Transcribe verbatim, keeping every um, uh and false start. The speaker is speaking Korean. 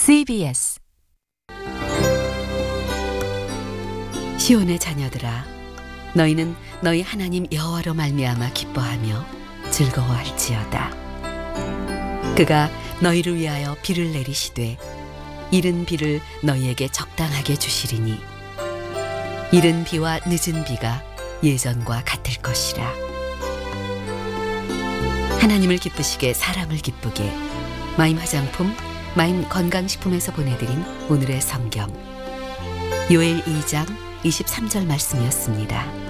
씨비에스 시온의 자녀들아, 너희는 너희 하나님 여호와로 말미암아 기뻐하며 즐거워할지어다. 그가 너희를 위하여 비를 내리시되 이른 비를 너희에게 적당하게 주시리니 이른 비와 늦은 비가 예전과 같을 것이라. 하나님을 기쁘시게 사람을 기쁘게. 마임 화장품, 마임 건강식품에서 보내드린 오늘의 성경 요엘 이 장 이십삼 절 말씀이었습니다.